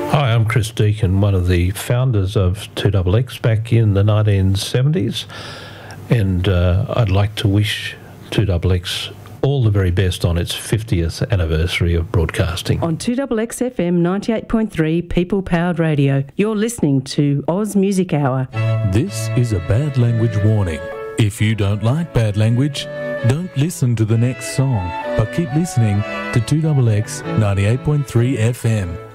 Hi, I'm Chris Deacon, one of the founders of 2XX back in the 1970s, and I'd like to wish 2XX all the very best on its 50th anniversary of broadcasting. On 2XX FM 98.3 People Powered Radio, you're listening to Oz Music Hour. This is a bad language warning. If you don't like bad language, don't listen to the next song, but keep listening to 2XX 98.3 FM.